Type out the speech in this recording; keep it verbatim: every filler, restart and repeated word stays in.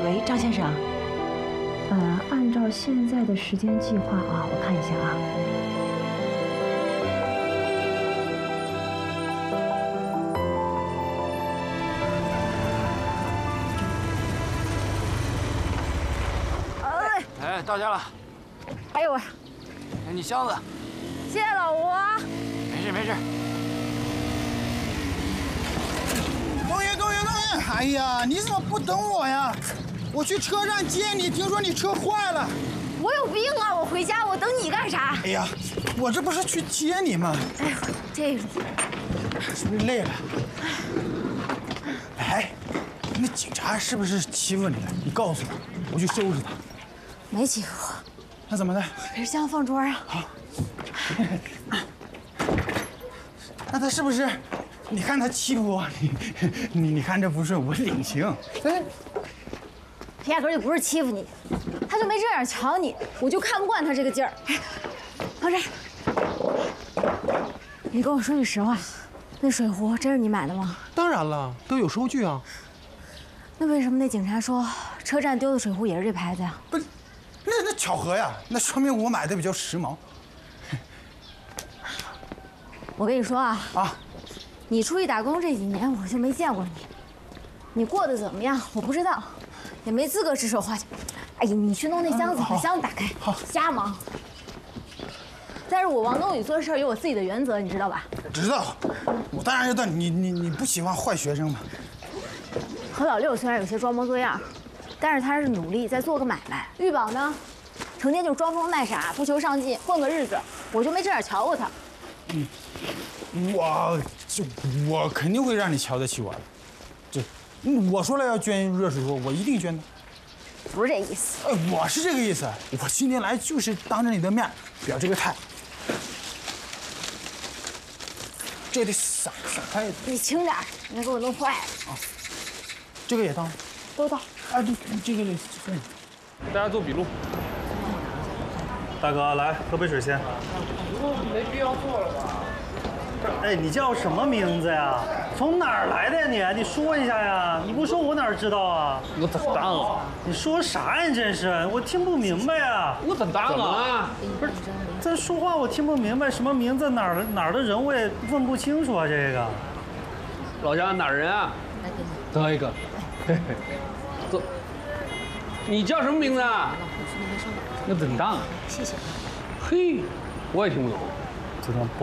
喂，张先生。 呃，按照现在的时间计划啊，我看一下啊。 哎， 哎，到家了。 哎呦喂！ 哎，你箱子。 谢谢老吴啊。 没事没事。 东云，东云，东云！哎呀，你怎么不等我呀？我去车站接你，听说你车坏了。 我有病啊！我回家，我等你干啥？ 哎呀，我这不是去接你吗？ 哎呦，这是不是累了？哎，那警察是不是欺负你了？你告诉我，我去收拾他。 没欺负我。 那怎么的？ 把箱放桌上。 好。那他是不是？你看他欺负我，你你你看这不顺，我领情。 嗯，他压根就不是欺负你，他就没正眼瞧你，我就看不惯他这个劲儿。哎，王晨，你跟我说句实话，那水壶真是你买的吗？ 当然了，都有收据啊。 那为什么那警察说车站丢的水壶也是这牌子呀？ 不是，那那巧合呀，那说明我买的比较时髦。 我跟你说啊啊。 你出去打工这几年，我就没见过你。你过得怎么样？我不知道，也没资格指手画脚。哎呀，你去弄那箱子，把箱子打开。 好， 瞎忙。但是我王东宇做事有我自己的原则，你知道吧？ 知道，我当然知道。你你你不喜欢坏学生吗？ 何老六虽然有些装模作样，但是他是努力在做个买卖。玉宝呢，成天就装疯卖傻，不求上进，混个日子。我就没正眼瞧过他。 嗯。我就我肯定会让你瞧得起我的，这我说了要捐热水壶，我一定捐的。 不是这意思。 哎，我是这个意思。我今天来就是当着你的面表这个态。这得散散开。 你轻点，别给我弄坏了。 啊，这个也当。 都当。 啊，这这个得送。 大家做笔录。 大哥，来喝杯水先。 没必要做了吧？ 哎，你叫什么名字呀？从哪儿来的呀你？你说一下呀！你不说我哪知道啊？ 我怎当啊？ 你说啥呀？真是，我听不明白呀！ 我怎当啊？ 不是，这说话我听不明白，什么名字哪儿哪儿的人我也问不清楚啊！这个， 老乡哪儿人啊？得一个。嘿嘿，走。你叫什么名字啊？我怎当？ 谢谢。 嘿，我也听不懂。 这张。